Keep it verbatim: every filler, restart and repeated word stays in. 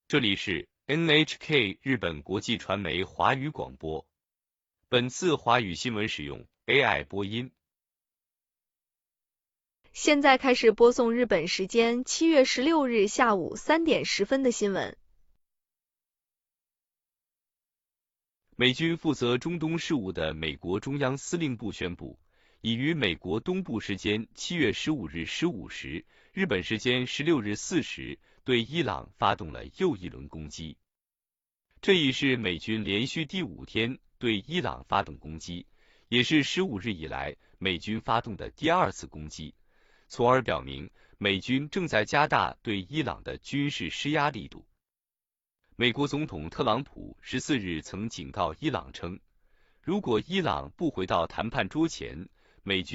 这里是 N H K 日本国际传媒华语广播。本次华语新闻使用 A I 播音。 现在开始播送日本时间七月十六日下午三点十分的新闻。 美军负责中东事务的美国中央司令部宣布，已于美国东部时间七月十五日十五时，日本时间十六日四时，对伊朗发动了又一轮攻击。这已是美军连续第五天对伊朗发动攻击，也是十五日以来美军发动的第二次攻击，从而表明美军正在加大对伊朗的军事施压力度。美国总统特朗普十四日曾警告伊朗称，如果伊朗不回到谈判桌前，美军